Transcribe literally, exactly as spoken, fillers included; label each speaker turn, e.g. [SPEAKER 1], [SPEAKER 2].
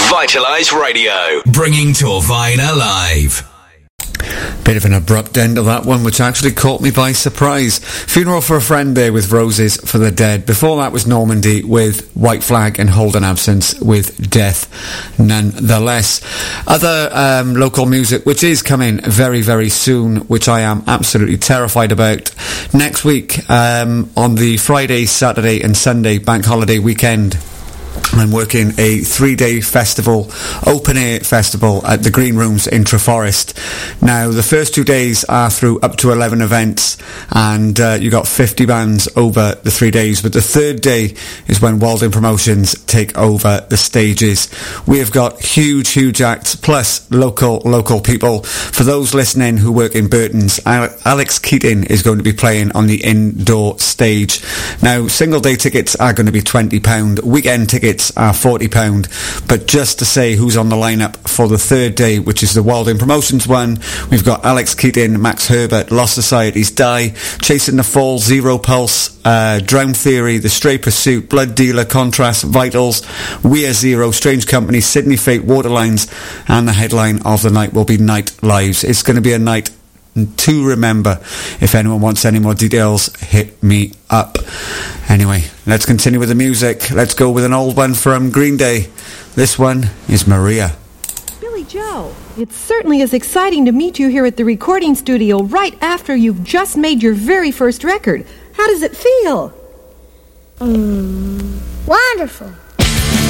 [SPEAKER 1] Vitalise Radio, bringing Torvine alive.
[SPEAKER 2] Bit of an abrupt end of that one, which actually caught me by surprise. Funeral for a Friend there with Roses for the Dead. Before that was Normandy with White Flag and Hold an Absence with Death nonetheless. Other um, local music, which is coming very, very soon, which I am absolutely terrified about. Next week, um, on the Friday, Saturday and Sunday bank holiday weekend, I'm working a three-day festival, open-air festival at the Green Rooms in Treforest. Now, the first two days are through up to eleven events, and uh, you got fifty bands over the three days. But the third day is when Walden Promotions take over the stages. We have got huge, huge acts, plus local, local people. For those listening who work in Burton's, Alex Keating is going to be playing on the indoor stage. Now, single-day tickets are going to be twenty pounds. Weekend tickets are forty pounds, but just to say who's on the lineup for the third day, which is the Walden Promotions one, we've got Alex Keating, Max Herbert, Lost Societies, Die, Chasing the Fall, Zero Pulse, uh, Drown Theory, The Stray Pursuit, Blood Dealer, Contrast, Vitals, We Are Zero, Strange Company, Sydney Fate, Waterlines, and the headline of the night will be Night Lives. It's going to be a night to remember. If anyone wants any more details, hit me up. Anyway, let's continue with the music. Let's go with an old one from Green Day. This one is Maria.
[SPEAKER 3] Billy Joe, it certainly is exciting to meet you here at the recording studio right after you've just made your very first record. How does it feel?
[SPEAKER 4] Mm, wonderful.